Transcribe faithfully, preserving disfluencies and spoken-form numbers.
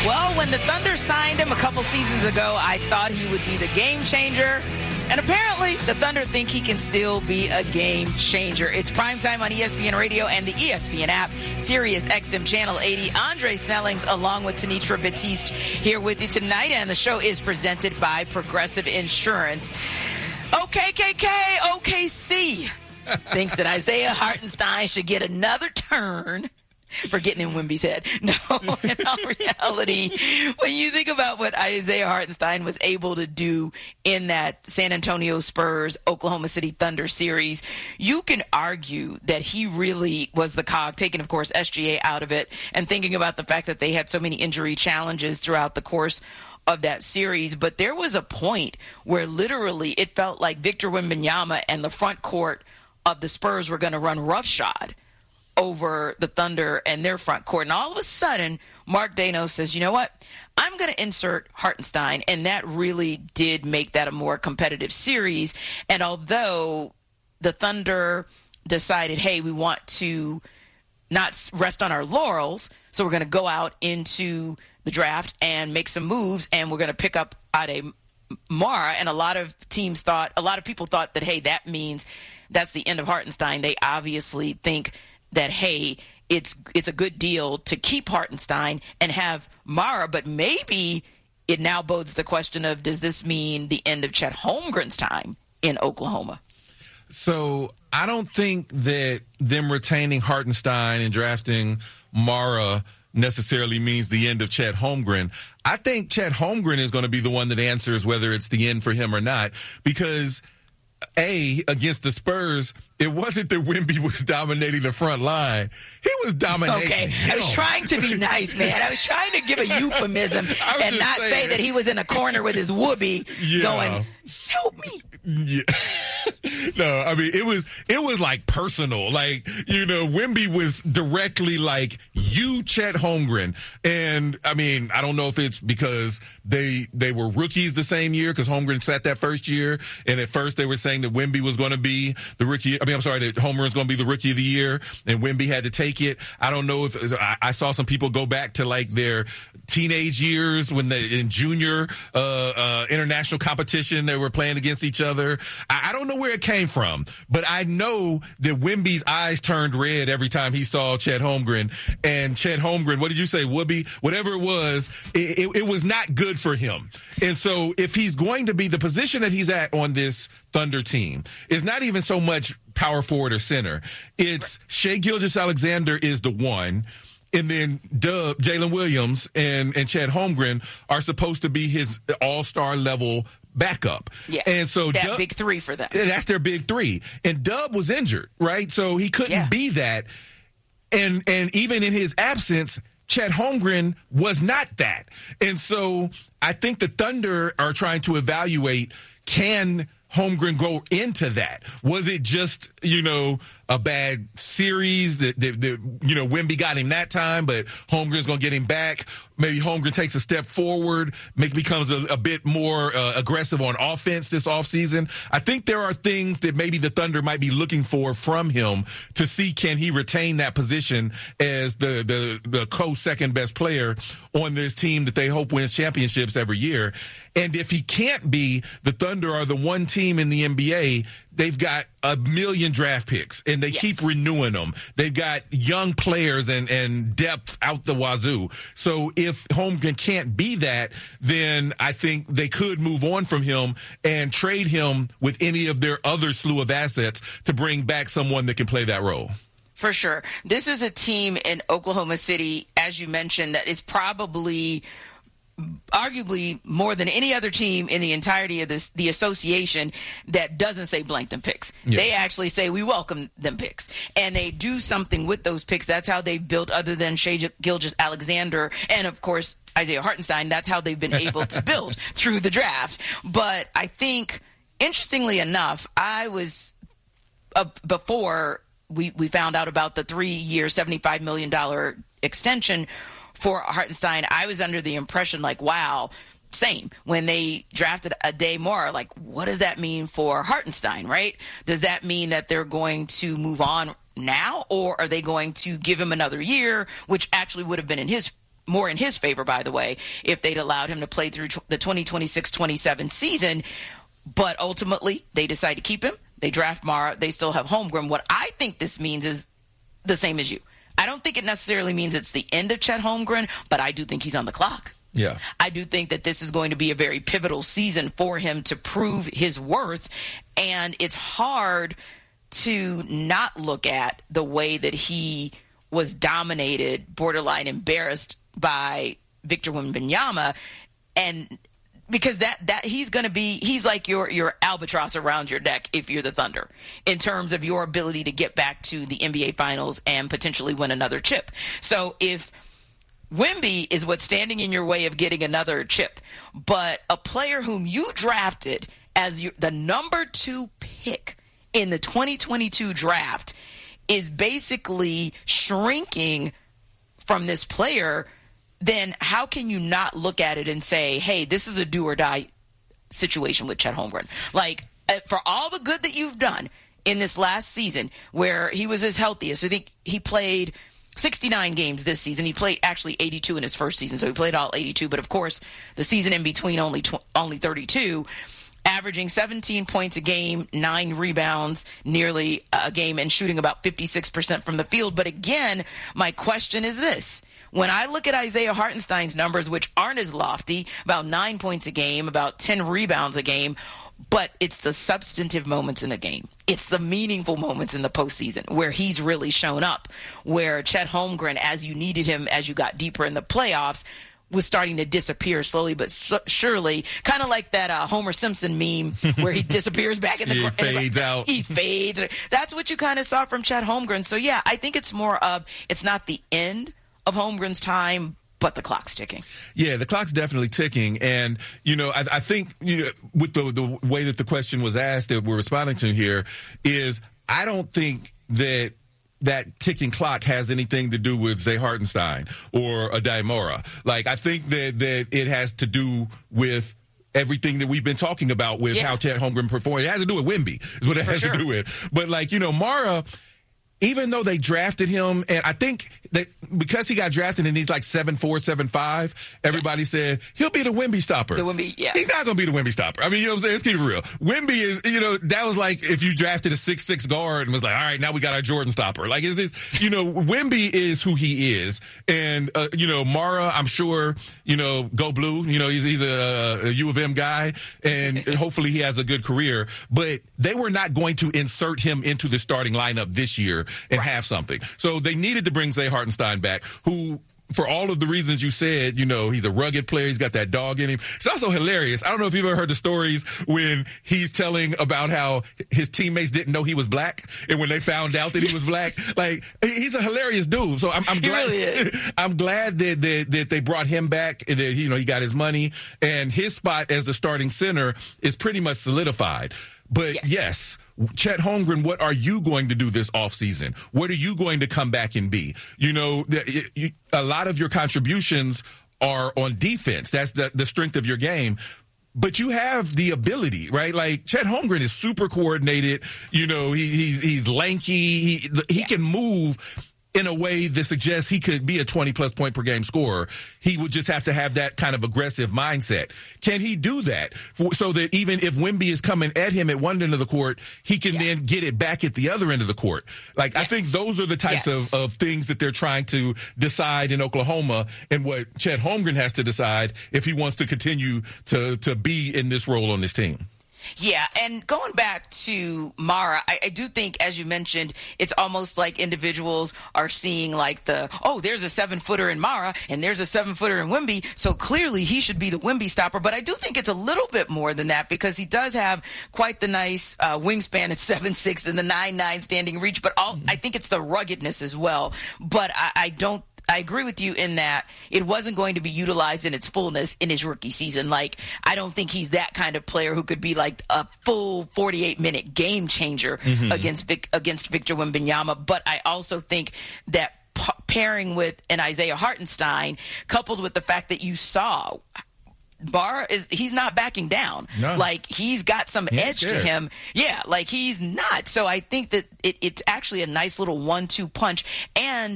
Well, when the Thunder signed him a couple seasons ago, I thought he would be the game changer. And apparently, the Thunder think he can still be a game changer. It's primetime on E S P N Radio and the E S P N app, Sirius X M Channel eighty. Andre Snellings, along with Tenitra Batiste, here with you tonight. And the show is presented by Progressive Insurance. O K K K, O K C thinks that Isaiah Hartenstein should get another turn for getting in Wemby's head. No, in all reality, when you think about what Isaiah Hartenstein was able to do in that San Antonio Spurs, Oklahoma City Thunder series, you can argue that he really was the cog, taking, of course, S G A out of it, and thinking about the fact that they had so many injury challenges throughout the course of that series. But there was a point where literally it felt like Victor Wembanyama and the front court of the Spurs were going to run roughshod over the Thunder and their front court. And all of a sudden, Mark Daigneault says, you know what? I'm going to insert Hartenstein. And that really did make that a more competitive series. And although the Thunder decided, hey, we want to not rest on our laurels, so we're going to go out into the draft and make some moves, and we're going to pick up Ade Mara. And a lot of teams thought, a lot of people thought that, hey, that means that's the end of Hartenstein. They obviously think that, hey, it's it's a good deal to keep Hartenstein and have Mara, but maybe it now bodes the question of, does this mean the end of Chet Holmgren's time in Oklahoma? So I don't think that them retaining Hartenstein and drafting Mara necessarily means the end of Chet Holmgren. I think Chet Holmgren is going to be the one that answers whether it's the end for him or not, because A, against the Spurs, it wasn't that Wemby was dominating the front line. He was dominating. Okay, him. I was trying to be nice, man. I was trying to give a euphemism and not saying. say that he was in a corner with his whoopee yeah. going, help me. Yeah. No, I mean, it was it was like personal. Like, you know, Wemby was directly like, you, Chet Holmgren. And, I mean, I don't know if it's because they they were rookies the same year, because Holmgren sat that first year, and at first they were saying that Wemby was going to be the rookie. I mean, I'm sorry, that Holmgren was going to be the rookie of the year, and Wemby had to take it. I don't know if I, I saw some people go back to like their teenage years when they in junior uh, uh, international competition they were playing against each other. I, I don't know where it came from, but I know that Wemby's eyes turned red every time he saw Chet Holmgren. And Chet Holmgren, what did you say, Whoopi? Whatever it was, it, it, it was not good for him. And so if he's going to be the position that he's at on this Thunder team, is not even so much power forward or center. It's Shai Gilgeous-Alexander is the one. And then Dub, Jalen Williams, and, and Chet Holmgren are supposed to be his all-star level backup. Yeah, and so that Dub, big three for them. That's their big three. And Dub was injured, right? So he couldn't yeah. be that. And and even in his absence, Chet Holmgren was not that. And so I think the Thunder are trying to evaluate, can Holmgren go into that? Was it just, you know, a bad series that, that, that you know, Wemby got him that time, but Holmgren's going to get him back? Maybe Holmgren takes a step forward, make becomes a, a bit more uh, aggressive on offense this offseason. I think there are things that maybe the Thunder might be looking for from him to see, can he retain that position as the the, the co-second best player on this team that they hope wins championships every year. And if he can't be, the Thunder are the one team in the N B A, they've got a million draft picks, and they yes. keep renewing them. They've got young players and, and depth out the wazoo. So if Holmgren can't be that, then I think they could move on from him and trade him with any of their other slew of assets to bring back someone that can play that role. For sure. This is a team in Oklahoma City, as you mentioned, that is probably – arguably more than any other team in the entirety of this the association that doesn't say blank them picks. Yeah. They actually say we welcome them picks, and they do something with those picks. That's how they built, other than Shai Gilgeous-Alexander and of course Isaiah Hartenstein, that's how they've been able to build through the draft. But I think, interestingly enough, I was uh, before we we found out about the three-year seventy-five million dollars extension for Hartenstein, I was under the impression, like, wow, same. When they drafted Ade Mara, like, what does that mean for Hartenstein, right? Does that mean that they're going to move on now, or are they going to give him another year, which actually would have been in his more in his favor, by the way, if they'd allowed him to play through the twenty twenty-six twenty-seven season. But ultimately, they decide to keep him. They draft Mara. They still have Holmgren. What I think this means is the same as you. I don't think it necessarily means it's the end of Chet Holmgren, but I do think he's on the clock. Yeah. I do think that this is going to be a very pivotal season for him to prove his worth. And it's hard to not look at the way that he was dominated, borderline embarrassed by Victor Wembanyama, and because that that he's going to be he's like your your albatross around your neck if you're the Thunder in terms of your ability to get back to the N B A Finals and potentially win another chip. So if Wemby is what's standing in your way of getting another chip, but a player whom you drafted as your, the number two pick in the twenty twenty-two draft is basically shrinking from this player, then how can you not look at it and say, hey, this is a do or die situation with Chet Holmgren? Like, for all the good that you've done in this last season where he was his healthiest, I think he played sixty-nine games this season. He played actually eighty-two in his first season, so he played all eighty-two. But, of course, the season in between only tw- only thirty-two, averaging seventeen points a game, nine rebounds nearly a game, and shooting about fifty-six percent from the field. But, again, my question is this. When I look at Isaiah Hartenstein's numbers, which aren't as lofty, about nine points a game, about ten rebounds a game, but it's the substantive moments in a game. It's the meaningful moments in the postseason where he's really shown up, where Chet Holmgren, as you needed him as you got deeper in the playoffs, was starting to disappear slowly but su- surely, kind of like that uh, Homer Simpson meme where he disappears back in the He corner. fades out. He fades. That's what you kind of saw from Chet Holmgren. So, yeah, I think it's more of it's not the end of Holmgren's time, but the clock's ticking. Yeah, the clock's definitely ticking. And, you know, I, I think you know, with the, the way that the question was asked that we're responding to here is I don't think that that ticking clock has anything to do with Zay Hartenstein or Adai Mora. Like, I think that, that it has to do with everything that we've been talking about with yeah. how Chet Holmgren performed. It has to do with Wemby is what it For has sure. to do with. But, like, you know, Mara, even though they drafted him, and I think that because he got drafted and he's like seven four, seven five, everybody yeah. said he'll be the Wemby stopper. The Wemby, yeah. He's not going to be the Wemby stopper. I mean, you know what I'm saying? Let's keep it real. Wemby is, you know, that was like if you drafted a six six guard and was like, all right, now we got our Jordan stopper. Like, is this, you know, Wemby is who he is. And, uh, you know, Mara, I'm sure, you know, go blue. You know, he's, he's a, a U of M guy, and hopefully he has a good career. But they were not going to insert him into the starting lineup this year and right. have something. So they needed to bring Zay Hartenstein back, who, for all of the reasons you said, you know, he's a rugged player. He's got that dog in him. It's also hilarious. I don't know if you've ever heard the stories when he's telling about how his teammates didn't know he was black, and when they found out that he was black, like, he's a hilarious dude. So I'm, I'm glad. He really is. I'm glad that, that that they brought him back, and that, you know, he got his money, and his spot as the starting center is pretty much solidified. But yes. yes, Chet Holmgren, what are you going to do this offseason? What are you going to come back and be? You know, a lot of your contributions are on defense. That's the, the strength of your game. But you have the ability, right? Like, Chet Holmgren is super coordinated. You know, he, he's, he's lanky. He, he yeah. can move in a way that suggests he could be a twenty-plus point per game scorer. He would just have to have that kind of aggressive mindset. Can he do that so that even if Wemby is coming at him at one end of the court, he can yeah. then get it back at the other end of the court? Like, yes. I think those are the types yes. of, of things that they're trying to decide in Oklahoma, and what Chet Holmgren has to decide if he wants to continue to, to be in this role on this team. Yeah, and going back to Mara, I, I do think, as you mentioned, it's almost like individuals are seeing like the, oh, there's a seven-footer in Mara, and there's a seven-footer in Wemby, so clearly he should be the Wemby stopper. But I do think it's a little bit more than that, because he does have quite the nice uh, wingspan at seven six and the nine nine standing reach, but all, I think it's the ruggedness as well. But I, I don't I agree with you in that it wasn't going to be utilized in its fullness in his rookie season. Like, I don't think he's that kind of player who could be like a full forty-eight minute game changer mm-hmm. against Vic, against Victor Wembanyama. But I also think that p- pairing with an Isaiah Hartenstein, coupled with the fact that you saw Barr is he's not backing down. No. Like, he's got some he edge to him. Yeah, like, he's not. So I think that it, it's actually a nice little one two punch. And